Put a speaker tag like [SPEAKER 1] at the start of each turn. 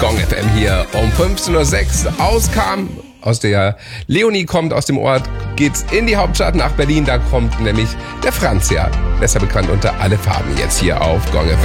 [SPEAKER 1] Gong FM hier um 15.06 Uhr auskam. Aus der Leonie kommt aus dem Ort, geht's in die Hauptstadt nach Berlin. Da kommt nämlich der Franz her. Besser bekannt unter Alle Farben jetzt hier auf Gong FM.